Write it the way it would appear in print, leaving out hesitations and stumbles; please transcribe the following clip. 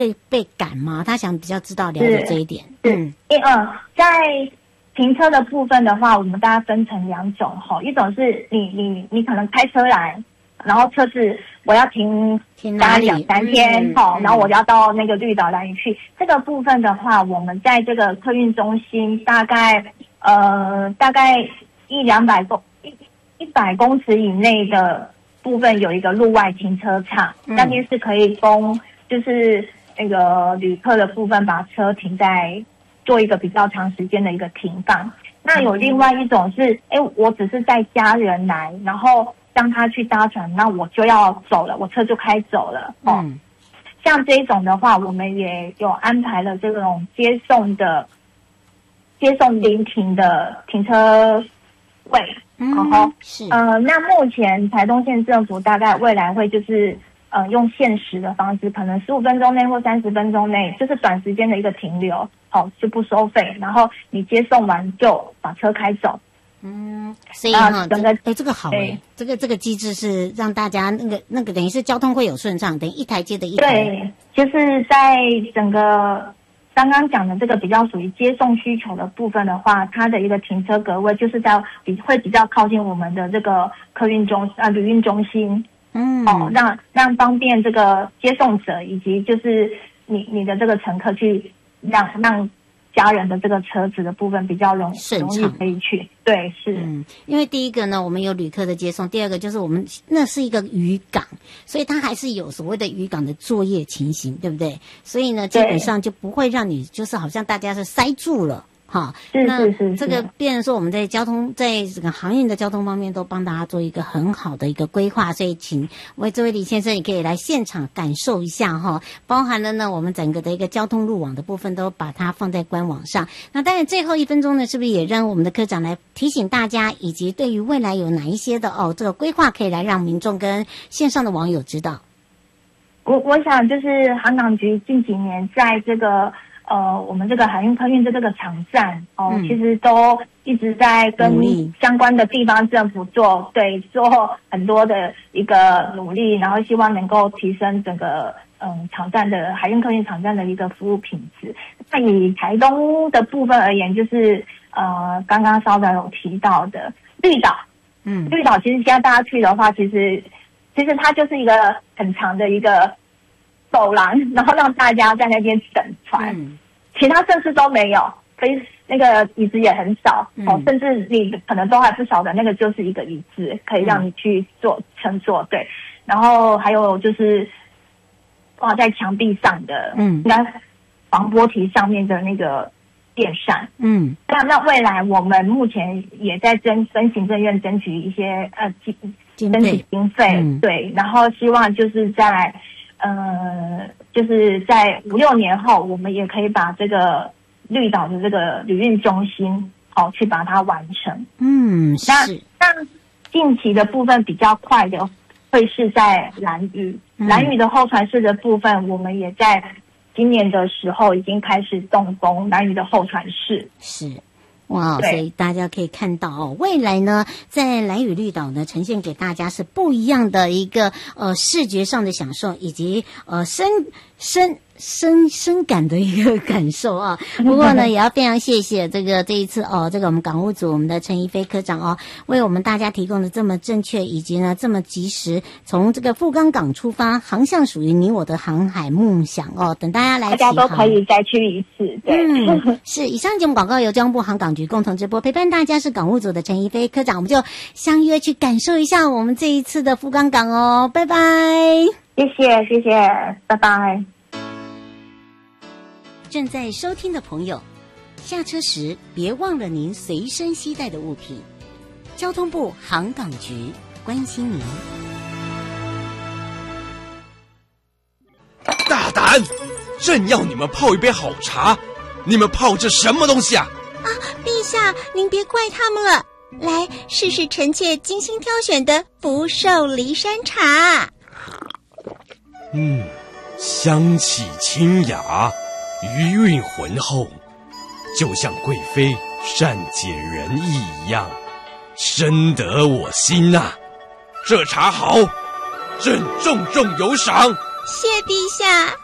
被赶吗？他想比较知道了解这一点。 在停车的部分的话，我们大概分成2种哈，一种是你可能开车来，然后车子我要停大概2-3天然后我要到那个绿岛兰屿去。这个部分的话，我们在这个客运中心大概100公尺以内的部分有一个路外停车场，那边是可以供就是那个旅客的部分把车停在做一个比较长时间的一个停放。那有另外一种是我只是带家人来，然后让他去搭船，那我就要走了，我车就开走了像这种的话，我们也有安排了这种接送临停的停车位。那目前台东县政府大概未来会就是用限时的方式，可能15分钟内或30分钟内，就是短时间的一个停留就不收费，然后你接送完就把车开走。 所以这个好这个机制是让大家那个等于是交通会有顺畅，等于一台接着一台。 对，就是在整个刚刚讲的这个比较属于接送需求的部分的话，它的一个停车格位就是会比较靠近我们的这个旅运中心。让方便这个接送者以及就是你的这个乘客去让家人的这个车子的部分比较容易可以去。对，是。 因为第一个呢，我们有旅客的接送，第二个就是我们那是一个渔港，所以它还是有所谓的渔港的作业情形，对不对？所以呢，基本上就不会让你就是好像大家是塞住了。那这个变成说我们在这个航运的交通方面都帮大家做一个很好的一个规划，所以请这位李先生也可以来现场感受一下包含了呢我们整个的一个交通路网的部分都把它放在官网上。那当然最后1分钟呢，是不是也让我们的科长来提醒大家，以及对于未来有哪一些的这个规划可以来让民众跟线上的网友知道？ 我想就是航港局近几年在这个我们这个海运客运的这个场站其实都一直在跟相关的地方政府做很多的一个努力，然后希望能够提升整个场站的海运客运场站的一个服务品质。那以台东的部分而言，就是刚刚稍早有提到的绿岛。绿岛其实现在大家去的话，其实它就是一个很长的一个走廊，然后让大家在那边等船。其他设施都没有，那个椅子也很少甚至你可能都还不晓得那个就是一个椅子，可以让你去乘坐。对，然后还有就是挂在墙壁上的那防波堤上面的那个电扇。那未来我们目前也在跟行政院争取一些争取经费。对，然后希望就是在5-6年后，我们也可以把这个绿岛的这个旅运中心去把它完成。那近期的部分比较快的会是在兰屿。兰屿的候船室的部分，我们也在今年的时候已经开始动工兰屿的候船室。 是。所以大家可以看到未来呢，在兰屿绿岛呢，呈现给大家是不一样的一个视觉上的享受，以及深感的一个感受啊。不过呢，也要非常谢谢这一次这个我们港务组我们的陈怡飞科长为我们大家提供的这么正确以及呢这么及时，从这个富冈港出发，航向属于你我的航海梦想等大家来大家都可以再去一次。对， 是。以上节目广告由交通部航港局共同直播，陪伴大家是港务组的陈怡飞科长，我们就相约去感受一下我们这一次的富冈港拜拜。 谢谢，拜拜。 正在收听的朋友，下车时别忘了您随身携带的物品。交通部航港局关心您。 大胆！朕要你们泡一杯好茶，你们泡这什么东西啊？ 陛下，您别怪他们了。来，试试臣妾精心挑选的福寿梨山茶。 香气清雅，余韵浑厚，就像贵妃善解人意一样，深得我心呐。这茶好，朕重重有赏。 谢陛下。